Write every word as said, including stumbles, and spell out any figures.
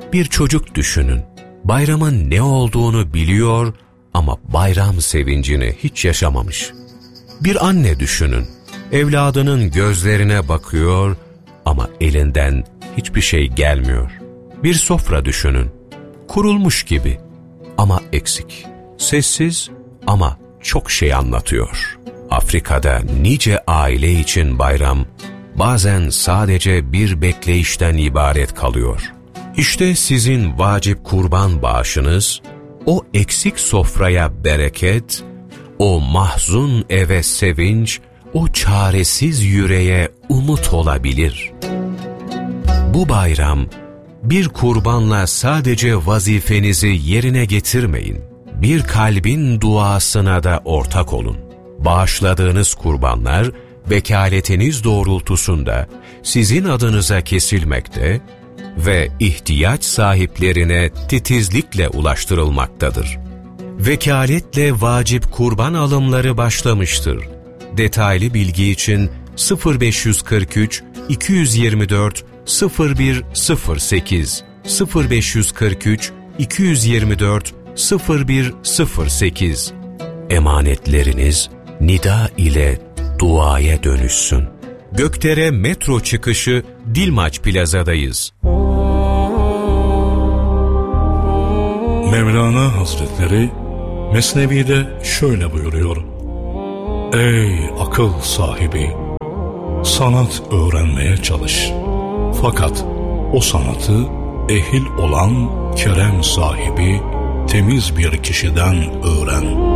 Bir çocuk düşünün. Bayramın ne olduğunu biliyor ama bayram sevincini hiç yaşamamış. Bir anne düşünün. Evladının gözlerine bakıyor ama elinden hiçbir şey gelmiyor. Bir sofra düşünün. Kurulmuş gibi ama eksik. Sessiz ama çok şey anlatıyor. Afrika'da nice aile için bayram bazen sadece bir bekleyişten ibaret kalıyor. İşte sizin vacip kurban bağışınız, o eksik sofraya bereket, o mahzun eve sevinç, o çaresiz yüreğe umut olabilir. Bu bayram, bir kurbanla sadece vazifenizi yerine getirmeyin, bir kalbin duasına da ortak olun. Bağışladığınız kurbanlar, vekaletiniz doğrultusunda sizin adınıza kesilmekte ve ihtiyaç sahiplerine titizlikle ulaştırılmaktadır. Vekaletle vacip kurban alımları başlamıştır. Detaylı bilgi için sıfır beş kırk üç iki yüz yirmi dört sıfır bir sıfır sekiz sıfır beş kırk üç iki yüz yirmi dört sıfır bir sıfır sekiz emanetleriniz nida ile duaya dönüşsün. Gökdere metro çıkışı Dilmaç Plaza'dayız. Mevlana Hazretleri Mesnevi'de şöyle buyuruyor: Ey akıl sahibi! Sanat öğrenmeye çalış. Fakat o sanatı ehil olan kerem sahibi, temiz bir kişiden öğren.